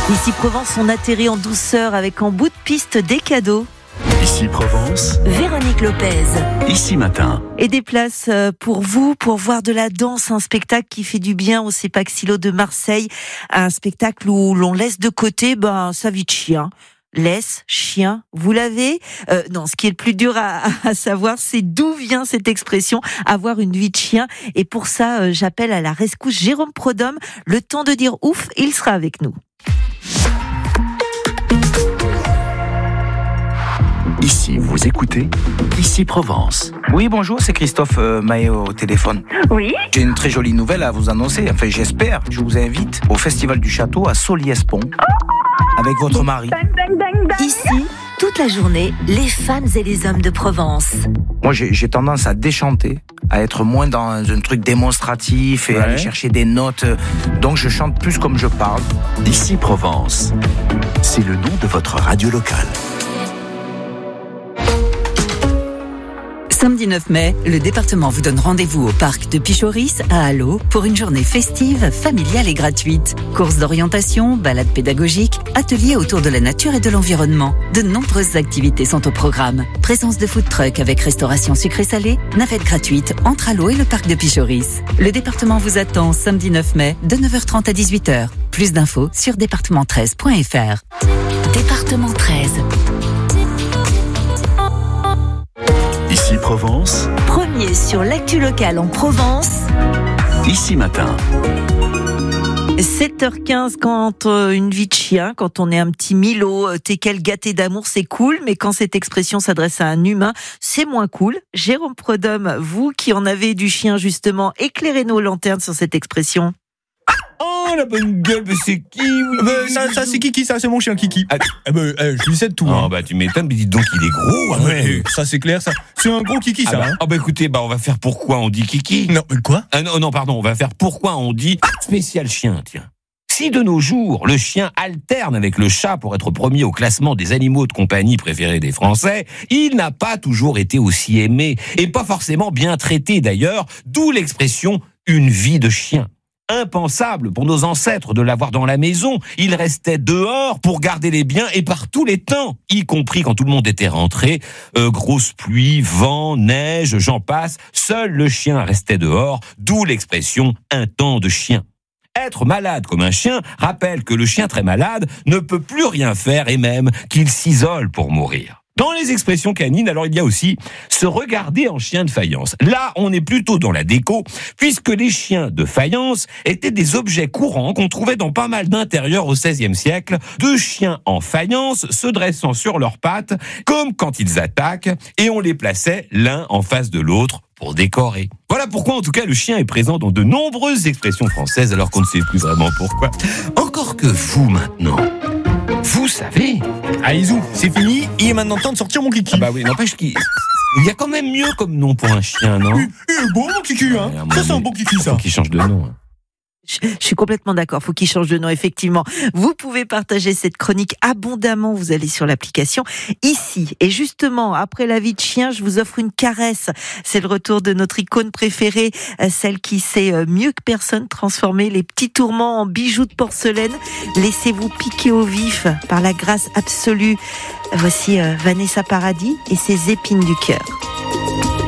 Ici Provence, on atterrit en douceur avec en bout de piste des cadeaux. Ici Provence, Véronique Lopez. Ici Matin. Et des places pour vous, pour voir de la danse, un spectacle qui fait du bien au CEPAC Silo de Marseille. Un spectacle où l'on laisse de côté sa vie de chien. Laisse, chien, vous l'avez ? Non, ce qui est le plus dur à savoir, c'est d'où vient cette expression, avoir une vie de chien. Et pour ça, j'appelle à la rescousse Jérôme Prodhomme. Le temps de dire ouf, il sera avec nous. Ici, vous écoutez Ici Provence. Oui, bonjour, c'est Christophe Maé au téléphone. Oui. J'ai une très jolie nouvelle à vous annoncer. Enfin, j'espère. Je vous invite au Festival du Château à Soliès-Pont avec votre mari. Bang, bang, bang, bang. Ici, toute la journée, les femmes et les hommes de Provence. Moi, j'ai tendance à déchanter, à être moins dans un truc démonstratif et aller chercher des notes. Donc, je chante plus comme je parle. Ici Provence, c'est le nom de votre radio locale. Samedi 9 mai, le département vous donne rendez-vous au parc de Pichoris à Allo pour une journée festive, familiale et gratuite. Courses d'orientation, balades pédagogiques, ateliers autour de la nature et de l'environnement. De nombreuses activités sont au programme. Présence de food truck avec restauration sucrée-salée, navette gratuite entre Allo et le parc de Pichoris. Le département vous attend samedi 9 mai de 9h30 à 18h. Plus d'infos sur département13.fr. Département 13. Ici Provence, Premier sur l'actu locale en Provence. Ici Matin. 7h15 quand une vie de chien, quand on est un petit Milo, t'es quel gâté d'amour, c'est cool, mais quand cette expression s'adresse à un humain, c'est moins cool. Jérôme Prodhomme, vous qui en avez du chien justement, éclairez nos lanternes sur cette expression. Oh la bonne gueule, mais c'est qui ça c'est Kiki, ça c'est mon chien Kiki. Je lui sais de tout. Oh bah tu m'étonnes, mais dis donc il est gros. Ouais, ça c'est clair ça. C'est un gros Kiki ça. Écoutez, on va faire pourquoi on dit Kiki. Non, mais quoi ? Non, pardon, on va faire pourquoi on dit spécial chien, tiens. Si de nos jours, le chien alterne avec le chat pour être premier au classement des animaux de compagnie préférés des Français, il n'a pas toujours été aussi aimé, et pas forcément bien traité d'ailleurs, d'où l'expression « une vie de chien ». Impensable pour nos ancêtres de l'avoir dans la maison. Il restait dehors pour garder les biens et par tous les temps, y compris quand tout le monde était rentré. Grosse pluie, vent, neige, j'en passe. Seul le chien restait dehors, d'où l'expression « un temps de chien ». Être malade comme un chien rappelle que le chien très malade ne peut plus rien faire et même qu'il s'isole pour mourir. Dans les expressions canines, alors il y a aussi se regarder en chien de faïence. Là, on est plutôt dans la déco, puisque les chiens de faïence étaient des objets courants qu'on trouvait dans pas mal d'intérieurs au XVIe siècle, deux chiens en faïence se dressant sur leurs pattes, comme quand ils attaquent, et on les plaçait l'un en face de l'autre pour décorer. Voilà pourquoi, en tout cas, le chien est présent dans de nombreuses expressions françaises, alors qu'on ne sait plus vraiment pourquoi. Encore que vous, maintenant, vous savez... Allez zou, c'est fini, il est maintenant temps de sortir mon Kiki. Oui, n'empêche qu'il y a quand même mieux comme nom pour un chien, non ? Il est beau mon Kiki, hein. Ça c'est un bon Kiki ça. Faut qu'il change de nom. Je suis complètement d'accord, faut qu'il change de nom, effectivement. Vous pouvez partager cette chronique abondamment, vous allez sur l'application Ici. Et justement, après la vie de chien, je vous offre une caresse. C'est le retour de notre icône préférée, celle qui sait mieux que personne transformer les petits tourments en bijoux de porcelaine. Laissez-vous piquer au vif par la grâce absolue. Voici Vanessa Paradis et ses épines du cœur.